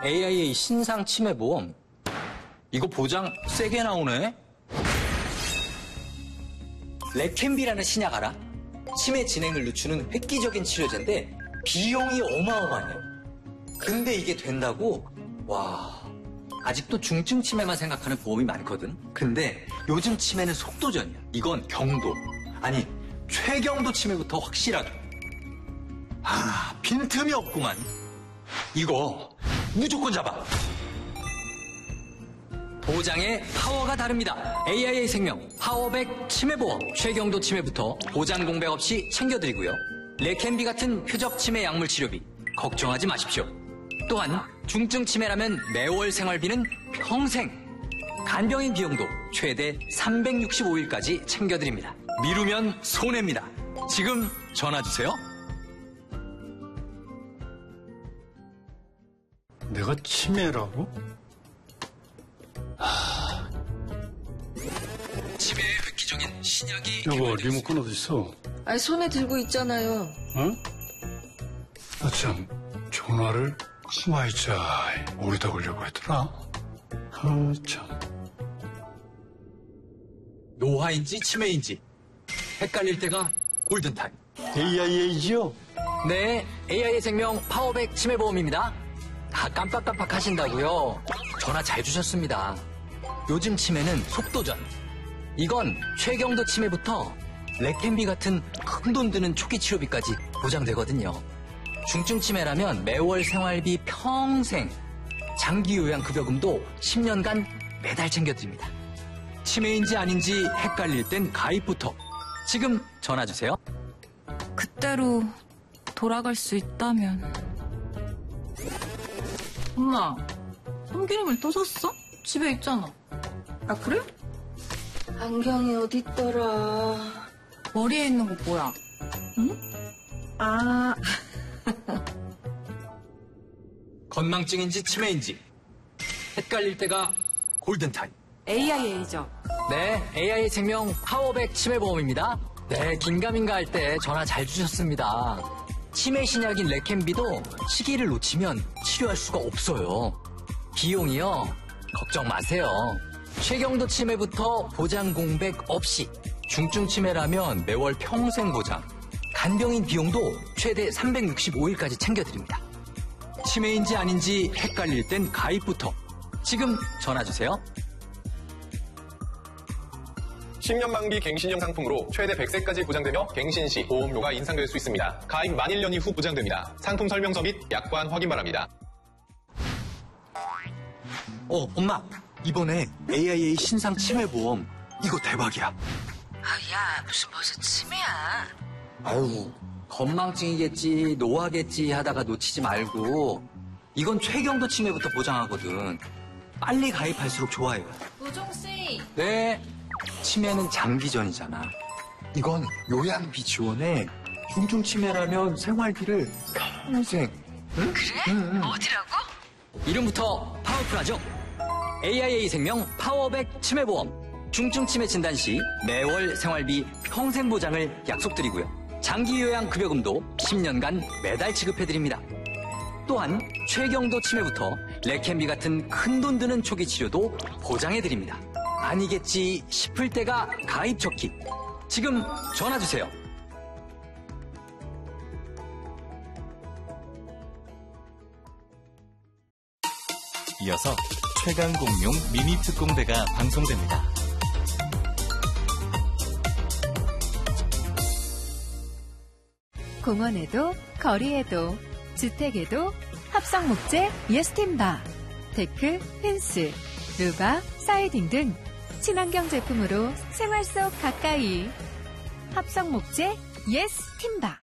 AIA 신상 치매보험. 이거 보장 세게 나오네? 레캠비라는 신약 알아? 치매 진행을 늦추는 획기적인 치료제인데 비용이 어마어마해요. 근데 이게 된다고? 와, 아직도 중증 치매만 생각하는 보험이 많거든? 근데 요즘 치매는 속도전이야. 이건 경도, 아니 최경도 치매부터 확실하게. 빈틈이 없구만. 이거 무조건 잡아. 보장의 파워가 다릅니다. AIA 생명 파워백 치매보험. 최경도 치매부터 보장 공백 없이 챙겨드리고요. 레캠비 같은 표적 치매 약물 치료비 걱정하지 마십시오. 또한 중증 치매라면 매월 생활비는 평생, 간병인 비용도 최대 365일까지 챙겨드립니다. 미루면 손해입니다. 지금 전화주세요. 내가 치매라고? 치매의 획기적인 신약이 여보, 리모컨 어딨어? 아니, 손에 들고 있잖아요. 어? 참, 전화를 가만히 있자. 어디다 걸려고 했더라? 참. 노화인지 치매인지 헷갈릴 때가 골든타임. AIA지요? 네, AIA 생명 파워백 치매보험입니다. 다 깜빡깜빡 하신다고요? 전화 잘 주셨습니다. 요즘 치매는 속도전. 이건 최경도 치매부터 레캠비 같은 큰돈 드는 초기 치료비까지 보장되거든요. 중증 치매라면 매월 생활비 평생, 장기 요양급여금도 10년간 매달 챙겨드립니다. 치매인지 아닌지 헷갈릴 땐 가입부터 지금 전화주세요. 그때로 돌아갈 수 있다면. 엄마, 참기름을 또 샀어? 집에 있잖아. 아, 그래? 안경이 어딨더라. 머리에 있는 거 뭐야? 응? 아, 건망증인지 치매인지 헷갈릴 때가 골든타임. AIA죠. 네, AIA 생명 파워백 치매보험입니다. 네, 긴가민가 할 때 전화 잘 주셨습니다. 치매 신약인 레캠비도 시기를 놓치면 치료할 수가 없어요. 비용이요? 걱정 마세요. 최경도 치매부터 보장 공백 없이, 중증 치매라면 매월 평생 보장, 간병인 비용도 최대 365일까지 챙겨드립니다. 치매인지 아닌지 헷갈릴 땐 가입부터 지금 전화주세요. 10년 만기 갱신형 상품으로 최대 100세까지 보장되며 갱신 시 보험료가 인상될 수 있습니다. 가입 만 1년 이후 보장됩니다. 상품 설명서 및 약관 확인 바랍니다. 엄마, 이번에 AIA 신상 치매보험 이거 대박이야. 야, 무슨 벌써 치매야. 아유, 건망증이겠지, 노화겠지 하다가 놓치지 말고. 이건 최경도 치매부터 보장하거든. 빨리 가입할수록 좋아요. 노종씨. 네, 치매는 장기전이잖아. 이건 요양비 지원에, 중증 치매라면 생활비를 평생. 응? 그래? 어디라고? 이름부터 파워풀하죠? AIA 생명 파워백 치매보험. 중증 치매 진단 시 매월 생활비 평생 보장을 약속드리고요. 장기 요양 급여금도 10년간 매달 지급해드립니다. 또한 최경도 치매부터 레캠비 같은 큰돈 드는 초기 치료도 보장해드립니다. 아니겠지 싶을 때가 가입 좋기. 지금 전화주세요. 이어서 최강공룡 미니 특공대가 방송됩니다. 공원에도 거리에도 주택에도 합성목재 예스팀바, 데크, 펜스, 루바, 사이딩 등 친환경 제품으로 생활 속 가까이 합성목재 예스팀바.